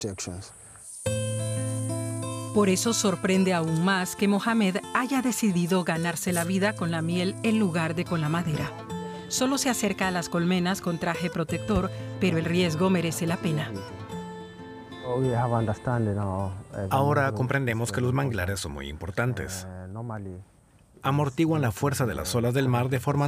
Por eso sorprende aún más que Mohamed haya decidido ganarse la vida con la miel en lugar de con la madera. Solo se acerca a las colmenas con traje protector, pero el riesgo merece la pena. Ahora comprendemos que los manglares son muy importantes. Amortiguan la fuerza de las olas del mar de forma